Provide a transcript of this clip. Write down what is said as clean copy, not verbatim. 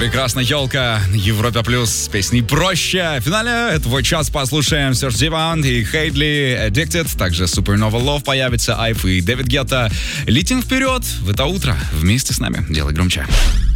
Прекрасная елка, Европа Плюс с песней «Проще». В финале этого час послушаем Серж Диван и Хейдли Addicted. Также Supernova Love появится, Айф и Дэвид Гетта. Летим вперед в это утро вместе с нами. Делай громче.